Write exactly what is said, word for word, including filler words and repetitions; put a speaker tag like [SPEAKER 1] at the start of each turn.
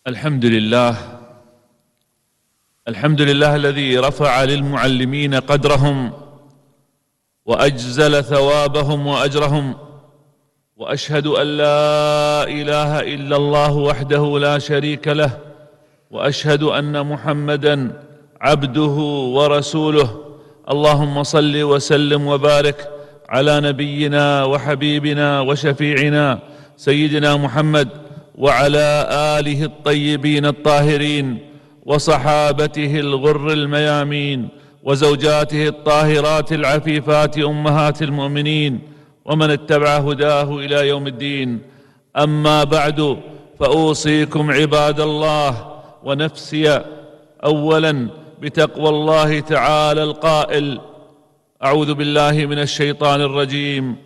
[SPEAKER 1] الحمد لله الحمد لله الذي رفع للمعلمين قدرهم وأجزل ثوابهم وأجرهم، وأشهد أن لا إله إلا الله وحده لا شريك له، وأشهد أن محمدًا عبده ورسوله. اللهم صل وسلم وبارك على نبينا وحبيبنا وشفيعنا سيدنا محمد وعلى آله الطيبين الطاهرين وصحابته الغر الميامين وزوجاته الطاهرات العفيفات أمهات المؤمنين ومن اتبع هداه إلى يوم الدين. أما بعد، فأوصيكم عباد الله ونفسي أولا بتقوى الله تعالى القائل: أعوذ بالله من الشيطان الرجيم،